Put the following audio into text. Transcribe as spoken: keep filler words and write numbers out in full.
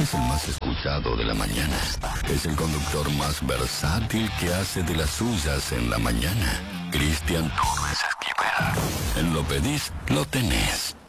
Es el más escuchado de la mañana. Es el conductor más versátil que hace de las suyas en la mañana. Cristian Torres Esquivel. En Lo Pedís, lo tenés.